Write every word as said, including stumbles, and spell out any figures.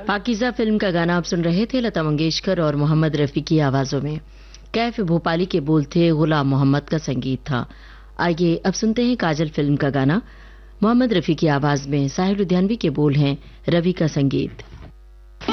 Pakeezah film का गाना आप सुन रहे थे, लता मंगेशकर और मोहम्मद रफी की आवाजों में। कैफ भोपाली के बोल थे, गुलाम मोहम्मद का संगीत था। आइए अब सुनते हैं काजल फिल्म का गाना, मोहम्मद रफी की आवाज में, साहिर लुधियानवी के बोल हैं, रवि का संगीत।